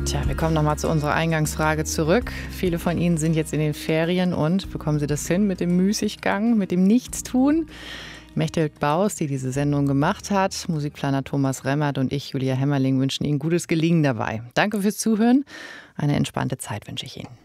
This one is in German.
Tja, wir kommen nochmal zu unserer Eingangsfrage zurück. Viele von Ihnen sind jetzt in den Ferien und bekommen Sie das hin mit dem Müßiggang, mit dem Nichtstun? Mechthild Baus, die diese Sendung gemacht hat, Musikplaner Thomas Remmert und ich, Julia Hemmerling, wünschen Ihnen gutes Gelingen dabei. Danke fürs Zuhören. Eine entspannte Zeit wünsche ich Ihnen.